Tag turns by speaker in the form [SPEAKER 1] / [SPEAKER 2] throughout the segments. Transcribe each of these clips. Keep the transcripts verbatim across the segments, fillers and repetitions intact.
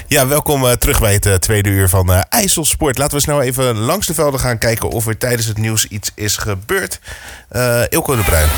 [SPEAKER 1] Ja, welkom uh, terug bij het uh, tweede uur van uh, IJsselsport. Laten we snel even langs de velden gaan kijken of er tijdens het nieuws iets is gebeurd. Uh, Ilko de Bruin.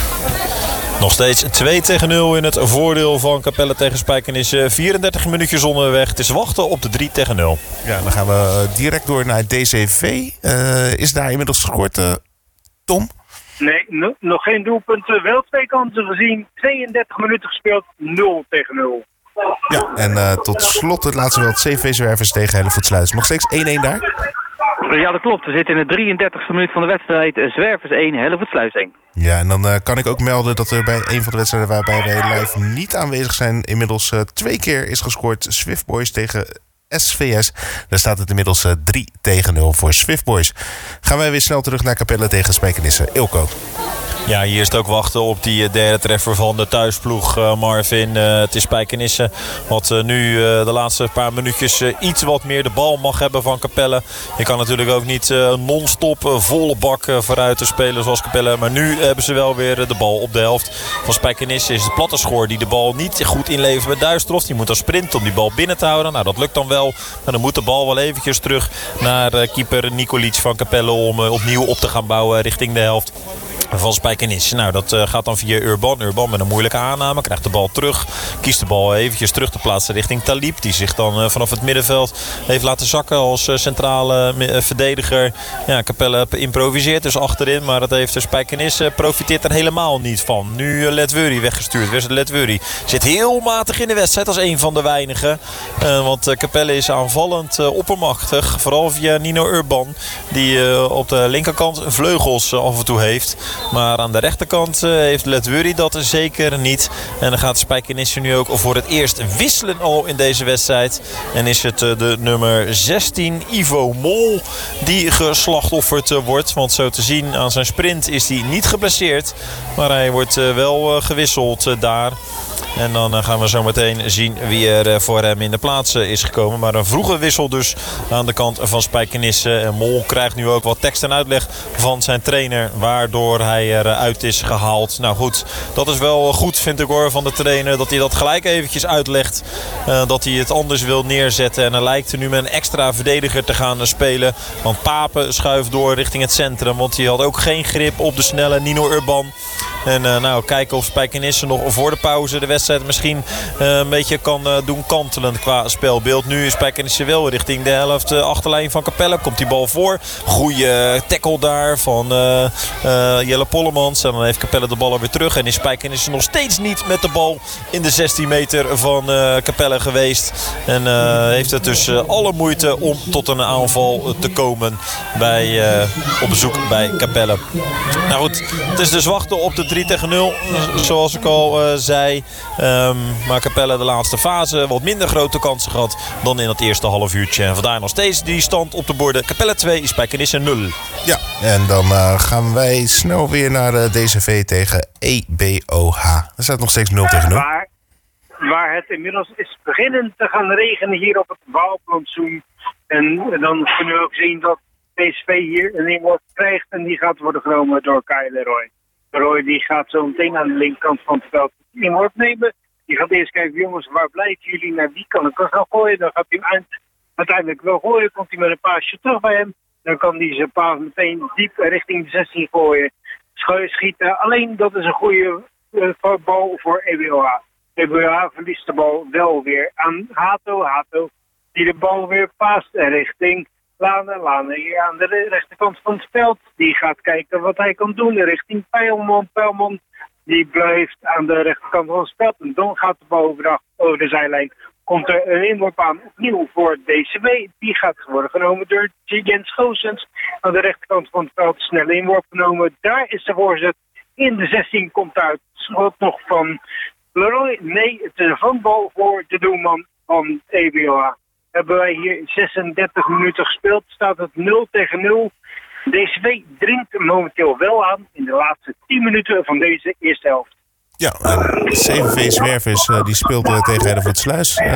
[SPEAKER 2] Nog steeds twee tegen nul in het voordeel van Capelle tegen Spijkenisse. vierendertig minuutjes onderweg. Het is wachten op de drie tegen nul.
[SPEAKER 1] Ja, dan gaan we direct door naar D C V. Uh, is daar inmiddels gescoord, uh, Tom?
[SPEAKER 3] Nee, no, nog geen doelpunten. Wel twee kansen gezien. tweeëndertig minuten gespeeld. nul tegen nul.
[SPEAKER 1] Ja, en uh, tot slot het laatste wel het C V Zwervers tegen Hellevoetsluis. Nog steeds één-één daar?
[SPEAKER 4] Ja, dat klopt. We zitten in de drieëndertigste minuut van de wedstrijd. Zwervers één, Hellevoetsluis één.
[SPEAKER 1] Ja, en dan uh, kan ik ook melden dat er bij een van de wedstrijden waarbij wij live niet aanwezig zijn inmiddels uh, twee keer is gescoord. Swift Boys tegen S V S. Daar staat het inmiddels uh, drie tegen nul voor Swift Boys. Gaan wij weer snel terug naar Capelle tegen Spijkenisse. Ilko.
[SPEAKER 2] Ja, hier is het ook wachten op die derde treffer van de thuisploeg, uh, Marvin. Uh, het is Spijkenisse wat uh, nu uh, de laatste paar minuutjes uh, iets wat meer de bal mag hebben van Capelle. Je kan natuurlijk ook niet uh, non-stop uh, volle bak uh, vooruit te spelen zoals Capelle. Maar nu hebben ze wel weer uh, de bal op de helft van Spijkenisse. Is het Plattenschoor die de bal niet goed inlevert met Duisterhof. Die moet dan sprinten om die bal binnen te houden. Nou, dat lukt dan wel. Maar dan moet de bal wel eventjes terug naar uh, keeper Nikolic van Capelle om uh, opnieuw op te gaan bouwen richting de helft van Spijkenisse. Nou, dat uh, gaat dan via Urban. Urban met een moeilijke aanname. Krijgt de bal terug. Kiest de bal eventjes terug te plaatsen richting Talib. Die zich dan uh, vanaf het middenveld heeft laten zakken als uh, centrale uh, verdediger. Ja, Capelle improviseert dus achterin. Maar dat heeft de Spijkenisse profiteert er helemaal niet van. Nu uh, Letwuri weggestuurd. Wesley Letwuri zit heel matig in de wedstrijd als een van de weinigen. Uh, want uh, Capelle is aanvallend uh, oppermachtig. Vooral via Nino Urban. Die uh, op de linkerkant vleugels uh, af en toe heeft. Maar aan de rechterkant uh, heeft Letwuri dat zeker niet. En dan gaat Spijkenisse nu ook voor het eerst wisselen al in deze wedstrijd. En is het uh, de nummer zestien, Ivo Mol, die geslachtofferd uh, wordt. Want zo te zien aan zijn sprint is hij niet geblesseerd. Maar hij wordt uh, wel uh, gewisseld uh, daar. En dan uh, gaan we zo meteen zien wie er uh, voor hem in de plaats uh, is gekomen. Maar een vroege wissel dus aan de kant van Spijkenisse. En Mol krijgt nu ook wat tekst en uitleg van zijn trainer. Waardoor hij eruit is gehaald. Nou goed, dat is wel goed vind ik hoor van de trainer. Dat hij dat gelijk eventjes uitlegt. Uh, dat hij het anders wil neerzetten. En hij lijkt er nu met een extra verdediger te gaan uh, spelen. Want Papen schuift door richting het centrum. Want hij had ook geen grip op de snelle Nino Urban. En uh, nou, kijken of Spijkenisse nog voor de pauze de wedstrijd misschien uh, een beetje kan uh, doen kantelen qua spelbeeld. Nu is Spijkenisse wel richting de helft uh, achterlijn van Capelle. Komt die bal voor. Goeie uh, tackle daar van uh, uh, Jelle Pollemans. En dan heeft Capelle de bal weer terug. En is Spijkenisse nog steeds niet met de bal in de zestien meter van uh, Capelle geweest. En uh, heeft het dus uh, alle moeite om tot een aanval te komen bij, uh, op bezoek bij Capelle. Nou goed, het is dus wachten op de drie tegen nul, zoals ik al uh, zei. Um, maar Capelle de laatste fase wat minder grote kansen gehad dan in het eerste half uurtje. En vandaar nog steeds die stand op de borden. Capelle twee, Spijkenisse nul.
[SPEAKER 1] Ja, en dan uh, gaan wij snel weer naar uh, D C V tegen E B O H. Er staat nog steeds nul tegen nul.
[SPEAKER 3] Waar, waar het inmiddels is beginnen te gaan regenen hier op het Waalplantsoen. En dan kunnen we ook zien dat D C V hier een inworp krijgt en die gaat worden genomen door Kyle Roy. Roy die gaat zo meteen aan de linkerkant van het veld inworp nemen. Die gaat eerst kijken, jongens, waar blijven jullie? Naar wie kan ik gaan gooien? Dan gaat hij hem uiteindelijk wel gooien. Komt hij met een paasje terug bij hem. Dan kan hij zijn paas meteen diep richting de zestien gooien. Schieten. Alleen dat is een goede uh, bal voor E B O H. E B O H verliest de bal wel weer aan Hato. Hato die de bal weer paast richting Lane. Lane hier aan de rechterkant van het veld. Die gaat kijken wat hij kan doen richting Pijlman. Pijlman die blijft aan de rechterkant van het veld. En dan gaat de bal over de, over de zijlijn. Komt er een inworp aan opnieuw voor D C W. Die gaat worden genomen door Jens Goossens. Aan de rechterkant van het veld snelle inworp genomen. Daar is de voorzet. In de zestien komt uit. Schot nog van Leroy. Nee, het is een vangbal voor de doelman van E B O H. Hebben wij hier zesendertig minuten gespeeld. Staat het nul tegen nul. D C W dringt momenteel wel aan in de laatste tien minuten van deze eerste helft.
[SPEAKER 1] Ja, C V V Zwervers uh, die speelt uh, tegen Hellevoetsluis. Uh,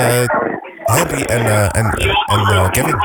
[SPEAKER 1] Henry en, uh, en, en uh, Kevin.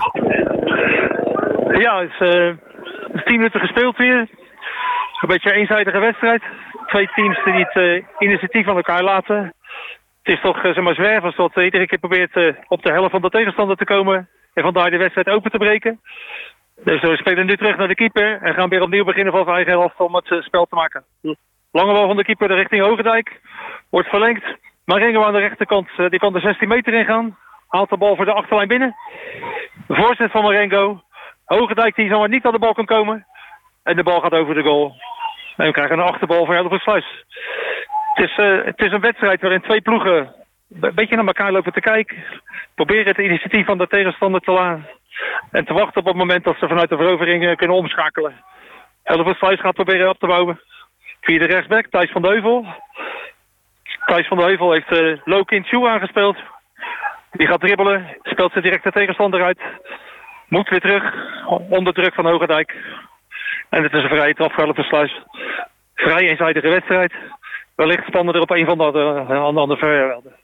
[SPEAKER 5] Ja, het is uh, tien minuten gespeeld weer. Een beetje een eenzijdige wedstrijd. Twee teams die het uh, initiatief aan elkaar laten. Het is toch uh, zeg maar Zwervers dat uh, iedere keer probeert uh, op de helft van de tegenstander te komen. En vandaar de wedstrijd open te breken. Dus we spelen nu terug naar de keeper. En gaan weer opnieuw beginnen vanaf eigen helft om het uh, spel te maken. Lange bal van de keeper richting Hogendijk. Wordt verlengd. Marengo aan de rechterkant. Uh, die kan de zestien meter ingaan. Haalt de bal voor de achterlijn binnen. De voorzet van Marengo. Hogendijk die zomaar niet aan de bal kan komen. En de bal gaat over de goal. En we krijgen een achterbal voor Hellevoetsluis. Het is, uh, het is een wedstrijd waarin twee ploegen een beetje naar elkaar lopen te kijken. Proberen het initiatief van de tegenstander te laten. En te wachten op het moment dat ze vanuit de verovering uh, kunnen omschakelen. Hellevoetsluis gaat proberen op te bouwen. Via de rechtsback, Thijs van de Heuvel. Thijs van de Heuvel heeft uh, Lo Kin Chu aangespeeld. Die gaat dribbelen, speelt ze direct de tegenstander uit. Moet weer terug, onder druk van Hogendijk. En het is een vrije trap voor Hellevoetsluis. Vrij eenzijdige wedstrijd. Wellicht spannen er op een van de andere, aan de andere vervelden.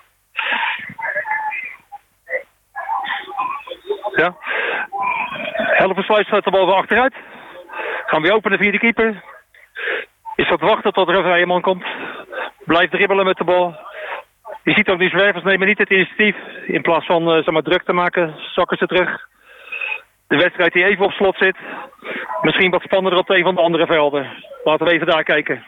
[SPEAKER 5] Ja. Hellevoetsluis staat de bal weer achteruit. Gaan we openen via de keeper. Is dat wachten tot er een vrije man komt. Blijft dribbelen met de bal. Je ziet ook die Zwervers nemen niet het initiatief. In plaats van uh, zeg maar, druk te maken, zakken ze terug. De wedstrijd die even op slot zit. Misschien wat spannender op een van de andere velden. Laten we even daar kijken.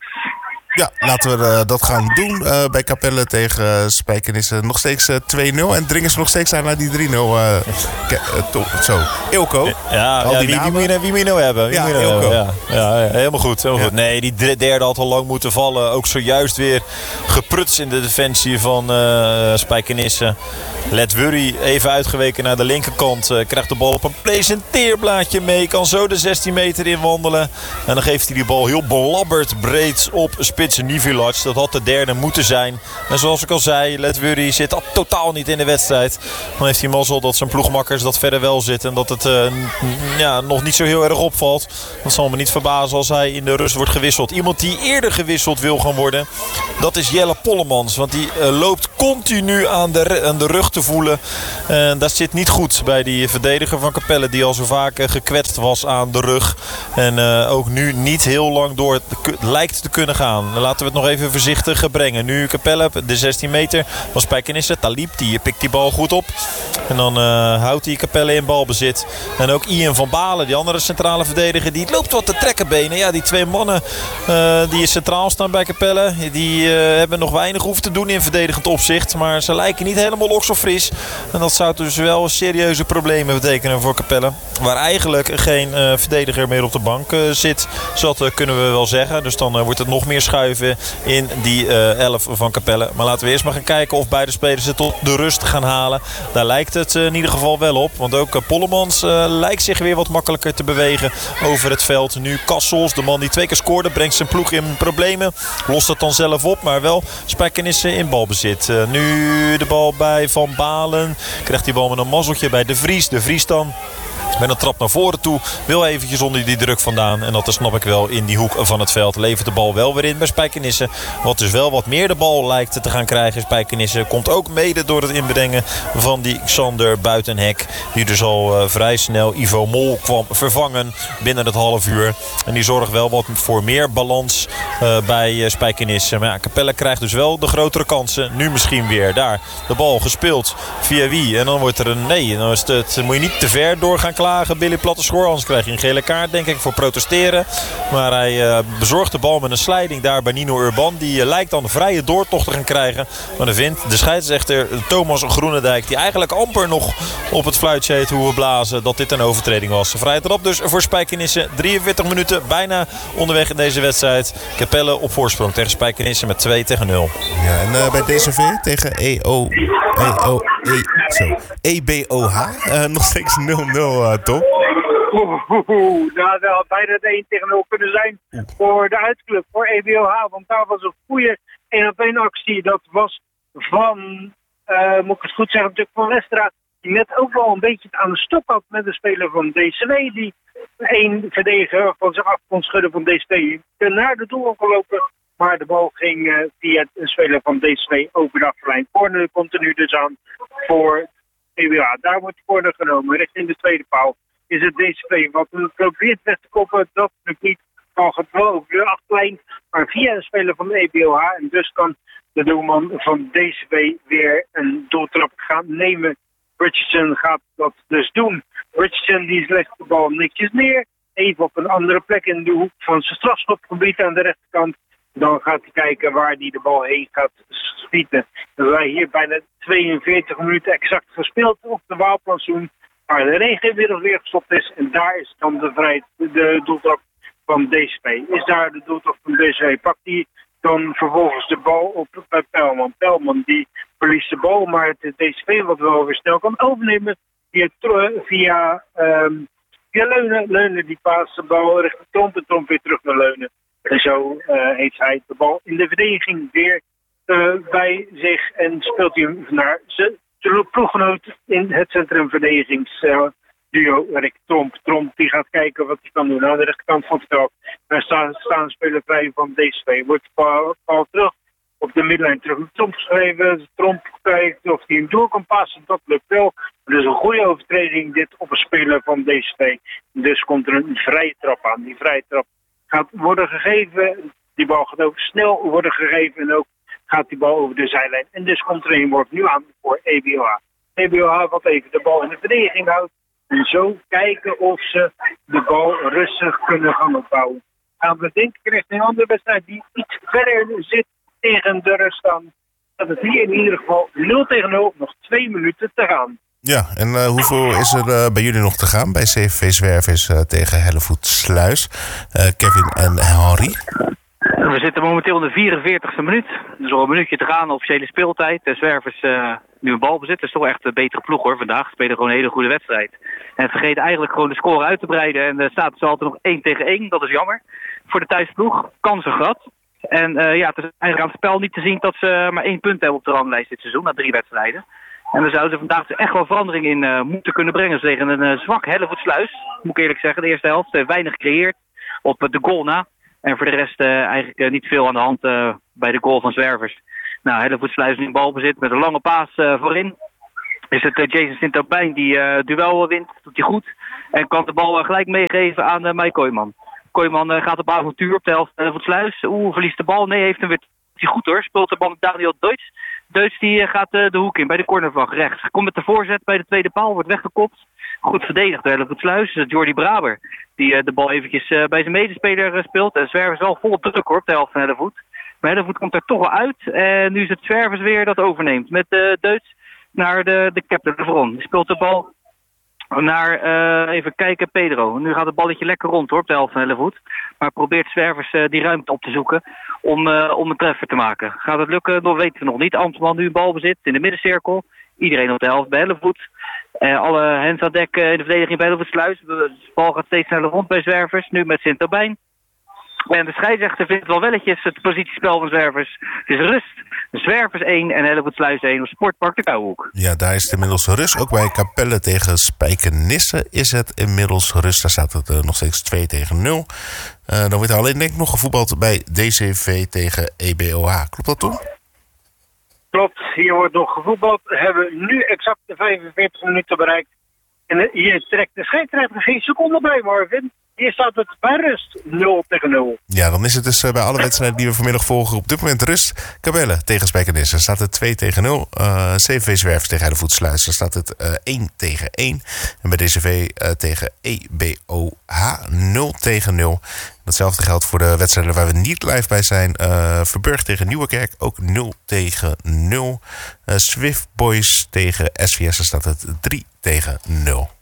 [SPEAKER 1] Ja, laten we uh, dat gaan doen uh, bij Capelle tegen uh, Spijkenisse. Nog steeds uh, twee nul en dringen ze nog steeds aan naar die drie nul. Uh, uh, top, zo. Ilko.
[SPEAKER 2] Ja, ja wie, wie, moet je, wie moet je nou hebben? Wie
[SPEAKER 1] ja,
[SPEAKER 2] moet je nou
[SPEAKER 1] Ilko.
[SPEAKER 2] hebben? Ja, ja, ja, helemaal goed. Helemaal
[SPEAKER 1] ja.
[SPEAKER 2] goed. Nee, die derde had al lang moeten vallen. Ook zojuist weer gepruts in de defensie van uh, Spijkenisse. Let Wurry even uitgeweken naar de linkerkant. Uh, krijgt de bal op een presenteerblaadje mee. Kan zo de zestien meter inwandelen. En dan geeft hij die bal heel belabberd breed op Spitse Nivilac. Dat had de derde moeten zijn. En zoals ik al zei, Let Wurry zit al totaal niet in de wedstrijd. Dan heeft hij mazzel dat zijn ploegmakkers dat verder wel zitten. En dat het uh, ja, nog niet zo heel erg opvalt. Dat zal me niet verbazen als hij in de rust wordt gewisseld. Iemand die eerder gewisseld wil gaan worden, dat is Jelle Pollemans. Want die uh, loopt continu aan de, aan de rug te voelen. Uh, dat zit niet goed bij die verdediger van Capelle, die al zo vaak uh, gekwetst was aan de rug. En uh, ook nu niet heel lang door lijkt te kunnen gaan. Laten we het nog even voorzichtig brengen. Nu Capelle, de zestien meter van Spijkenisse. Talib, die pikt die bal goed op. En dan uh, houdt hij Capelle in balbezit. En ook Ian van Balen, die andere centrale verdediger, die loopt wat te trekken benen. Ja, die twee mannen uh, die centraal staan bij Capelle, die uh, hebben nog weinig hoeven te doen in verdedigend opzicht. Maar ze lijken niet helemaal loks of fris. En dat zou dus wel serieuze problemen betekenen voor Capelle. Waar eigenlijk geen uh, verdediger meer op de bank uh, zit. Dus dat uh, kunnen we wel zeggen. Dus dan uh, wordt het nog meer schuiven in die uh, elf van Capelle. Maar laten we eerst maar gaan kijken of beide spelers het tot de rust gaan halen. Daar lijkt het uh, in ieder geval wel op. Want ook uh, Pollemans uh, lijkt zich weer wat makkelijker te bewegen over het veld. Nu Kassels, de man die twee keer scoorde, brengt zijn ploeg in problemen. Lost het dan zelf op, maar wel Spijkenisse in balbezit. Uh, nu de bal bij Van Balen. Krijgt die bal met een mazzeltje bij De Vries. De Vries dan met een trap naar voren toe. Wil eventjes onder die druk vandaan. En dat is, snap ik wel, in die hoek van het veld. Levert de bal wel weer in bij Spijkenisse. Wat dus wel wat meer de bal lijkt te gaan krijgen. Spijkenisse komt ook mede door het inbrengen van die Xander Buitenhek. Die dus al uh, vrij snel Ivo Mol kwam vervangen binnen het half uur. En die zorgt wel wat voor meer balans uh, bij uh, Spijkenisse. Maar ja, Capelle krijgt dus wel de grotere kansen. Nu misschien weer daar. De bal gespeeld via wie? En dan wordt er een nee. Dan is het, moet je niet te ver door gaan klagen. Billy Plattenschoor, anders krijg je een gele kaart, denk ik, voor protesteren. Maar hij uh, bezorgt de bal met een slijding daar bij Nino Urban. Die uh, lijkt dan een vrije doortocht te gaan krijgen. Maar dan vindt de scheidsrechter Thomas Groenendijk, die eigenlijk amper nog op het fluitje heeft hoe we blazen, dat dit een overtreding was. Vrije trap dus voor Spijkenisse. drieënveertig minuten bijna onderweg in deze wedstrijd. Capelle op voorsprong tegen Spijkenisse met twee tegen nul.
[SPEAKER 1] Ja, en uh, bij D C V tegen E O... E O... E, zo. E B O H. Uh, nog steeds nul nul, uh, Tom.
[SPEAKER 3] Oeh, oeh, oeh. Nou, dat had bijna de één tegen nul kunnen zijn voor de uitclub, voor E B O H. Want daar was een goede één op één actie. Dat was van, uh, moet ik het goed zeggen, natuurlijk van Westra. Die net ook wel een beetje aan de stok had met de speler van D C W. Die één verdediger van zich af kon schudden van D C W. Naar de doel gelopen. Maar de bal ging uh, via een speler van D C W over de achterlijn. Corner komt er nu dus aan voor E B O H. Daar wordt de corner genomen. Richting de tweede paal is het D C W wat probeert weg te koppen. Dat natuurlijk niet. Kan het wel over de achterlijn. Maar via een speler van de E B O H. En dus kan de doelman van D C V weer een doeltrap gaat nemen. Richardson gaat dat dus doen. Richardson die legt de bal netjes neer. Even op een andere plek in de hoek van zijn strafschopgebied aan de rechterkant. Dan gaat hij kijken waar hij de bal heen gaat schieten. We hebben hier bijna tweeënveertig minuten exact gespeeld op de Waalplantsoen. Waar de regen inmiddels weer gestopt is. En daar is dan de, vrij, de doeltrap van D C V. Is daar de doeltrap van D C V? Pakt hij dan vervolgens de bal op bij Pelman. Pelman die verliest de bal, maar het is D C V wat wel weer snel kan overnemen. Via, via, um, via Leunen. Leunen die paast de bal richting Tromp en Tromp weer terug naar Leunen. En zo uh, heeft hij de bal in de verdediging weer uh, bij zich en speelt hij hem naar zijn ploeggenoot in het centrumverdedigingsduo uh, Rick Tromp. Tromp die gaat kijken wat hij kan doen aan de rechterkant van het veld. Daar staan, staan spelers vrij van D C V. Wordt de bal, bal terug op de middenlijn terug naar Tromp geschreven. Tromp kijkt of hij hem door kan passen. Dat lukt wel. Dus een goede overtreding dit op een speler van D C V. Dus komt er een vrije trap aan. Die vrije trap gaat worden gegeven. Die bal gaat ook snel worden gegeven. En ook gaat die bal over de zijlijn. En dus komt er een worp nu aan voor E B O H. E B O H wat even de bal in de verdediging houdt. En zo kijken of ze de bal rustig kunnen gaan opbouwen. Gaan we denken richting een andere wedstrijd die iets verder zit tegen de rust aan. Dat het hier in ieder geval nul tegen nul, nog twee minuten te gaan.
[SPEAKER 1] Ja, en uh, hoeveel is er uh, bij jullie nog te gaan bij C V V Zwervers uh, tegen Hellevoet Sluis? Uh, Kevin en Henry?
[SPEAKER 4] We zitten momenteel in de vierenveertigste minuut. Dus al een minuutje te gaan, officiële speeltijd. De Zwervers uh, nu een balbezit. Dat is toch echt een betere ploeg hoor vandaag. Spelen gewoon een hele goede wedstrijd. En vergeet eigenlijk gewoon de score uit te breiden. En er staat dus altijd nog één tegen één. Dat is jammer. Voor de thuisploeg. Kansen gehad. En uh, ja, het is eigenlijk aan het spel niet te zien dat ze maar één punt hebben op de ranglijst dit seizoen. Na drie wedstrijden. En dan zouden ze vandaag echt wel verandering in uh, moeten kunnen brengen. Ze tegen een uh, zwak Hellevoet Sluis. Moet ik eerlijk zeggen. De eerste helft heeft weinig gecreëerd op uh, de goal na. En voor de rest uh, eigenlijk uh, niet veel aan de hand uh, bij de goal van Zwervers. Nou, Hellevoet Sluis nu in balbezit met een lange paas uh, voorin. Is het uh, Jason Sint-Aubijn die uh, duel wint. Doet hij goed. En kan de bal uh, gelijk meegeven aan uh, Mike Kooijman. Kooijman uh, gaat op avontuur op de helft Hellevoet Sluis. Oeh, verliest de bal. Nee, heeft hem weer goed hoor. Speelt de bal met Daniel Deutsch. Deutsch die uh, gaat uh, de hoek in bij de cornervlag rechts. Komt met de voorzet bij de tweede paal. Wordt weggekopt. Goed verdedigd door Hellevoet Sluis. Uh, Jordi Braber. Die uh, de bal eventjes uh, bij zijn medespeler uh, speelt. En Zwervers wel vol druk hoor op de helft van Hellevoet. Maar Hellevoet komt er toch wel uit. En nu is het Zwervers weer dat overneemt. Met uh, Deutsch naar de, de captain de Vron. Die speelt de bal naar, uh, even kijken, Pedro. Nu gaat het balletje lekker rond hoor op de helft van Hellevoet. Maar probeert Zwervers uh, die ruimte op te zoeken om, uh, om een treffer te maken. Gaat het lukken? Dat weten we nog niet. Ambtman nu een balbezit in de middencirkel. Iedereen op de helft bij Hellevoet. Uh, alle hands aan dek uh, in de verdediging bij Hellevoet Sluis. De bal gaat steeds sneller rond bij Zwervers. Nu met Sint-Aubijn. En de scheidsrechter vindt wel welletjes het positiespel van Zwervers. Het is rust. Zwervers één en Hellevoet Sluis één op Sportpark de Kouwhoek.
[SPEAKER 1] Ja, daar is het inmiddels rust. Ook bij Capelle tegen Spijkenisse is het inmiddels rust. Daar staat het uh, nog steeds twee tegen nul. Uh, dan wordt er alleen denk ik nog gevoetbald bij D C V tegen E B O H. Klopt dat toen?
[SPEAKER 3] Klopt, hier wordt nog gevoetbald. We hebben nu exact de vijfenveertig minuten bereikt. En hier trekt de scheidsrechter geen seconde bij, Marvin. Hier staat het bij rust nul tegen nul.
[SPEAKER 1] Ja, dan is het dus uh, bij alle wedstrijden die we vanmiddag volgen op dit moment rust. Capelle tegen Spijkenisse. Dan staat het twee tegen nul. Uh, C V V Zwervers tegen Hellevoet Sluis. Dan staat het uh, één tegen één. En bij D C V uh, tegen E B O H nul tegen nul. Hetzelfde geldt voor de wedstrijden waar we niet live bij zijn. Uh, Verburg tegen Nieuwekerk ook nul tegen nul. Uh, Swift Boys tegen S V S. Dan staat het drie tegen nul.